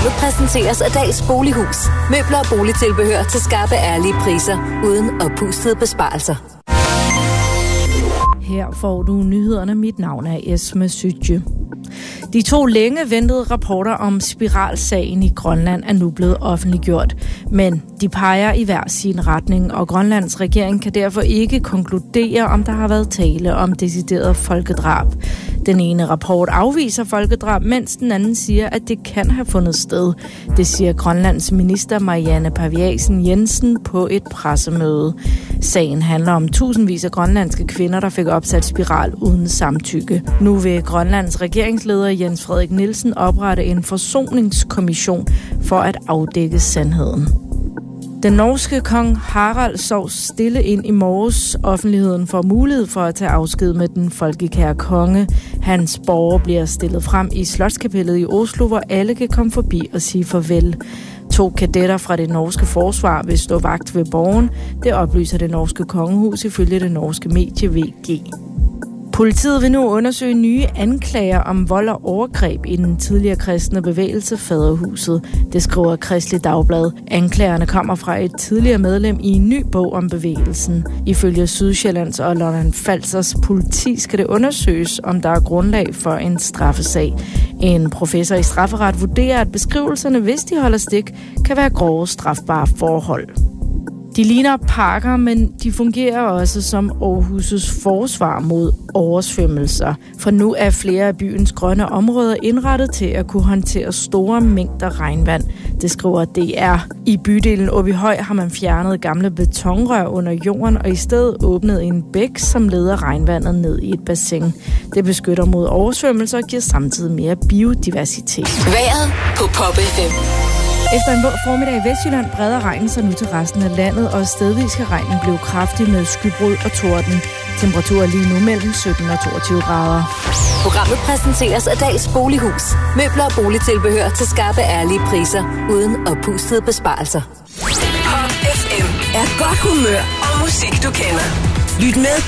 Programmet præsenteres af Dals Bolighus. Møbler og boligtilbehør til skarpe, ærlige priser, uden oppustede besparelser. Her får du nyhederne. Mit navn er Esme Sytje. De 2 længe ventede rapporter om spiralsagen i Grønland er nu blevet offentliggjort, men de peger i hver sin retning, og Grønlands regering kan derfor ikke konkludere, om der har været tale om decideret folkedrab. Den ene rapport afviser folkedrab, mens den anden siger, at det kan have fundet sted. Det siger Grønlands minister Marianne Paviasen Jensen på et pressemøde. Sagen handler om tusindvis af grønlandske kvinder, der fik opsat spiral uden samtykke. Nu vil Grønlands regeringsleder Jens Frederik Nielsen oprette en forsoningskommission for at afdække sandheden. Den norske kong Harald sov stille ind i morges. Offentligheden får mulighed for at tage afsked med den folkekære konge. Hans borger bliver stillet frem i Slotskapellet i Oslo, hvor alle kan komme forbi og sige farvel. 2 kadetter fra det norske forsvar vil stå vagt ved borgen. Det oplyser det norske kongehus ifølge det norske medie VG. Politiet vil nu undersøge nye anklager om vold og overgreb i den tidligere kristne bevægelse Faderhuset. Det skriver Kristelig Dagblad. Anklagerne kommer fra et tidligere medlem i en ny bog om bevægelsen. Ifølge Sydsjællands og Lolland-Falsters politi skal det undersøges, om der er grundlag for en straffesag. En professor i strafferet vurderer, at beskrivelserne, hvis de holder stik, kan være grove strafbare forhold. De ligner parker, men de fungerer også som Aarhus' forsvar mod oversvømmelser. For nu er flere af byens grønne områder indrettet til at kunne håndtere store mængder regnvand. Det skriver DR. I bydelen Åbyhøj har man fjernet gamle betonrør under jorden og i stedet åbnet en bæk, som leder regnvandet ned i et bassin. Det beskytter mod oversvømmelser og giver samtidig mere biodiversitet. Vejret på Pop FM. Efter en våd formiddag i Vestjylland breder regnen sig nu til resten af landet, og stedvis kan regnen blive kraftig med skybrud og torden. Temperaturer lige nu mellem 17 og 22 grader. Programmet præsenteres af Dals Bolighus. Møbler og boligtilbehør til skarpe, ærlige priser, uden oppustede besparelser. Pop FM er godt humør og musik, du kender. Lyt med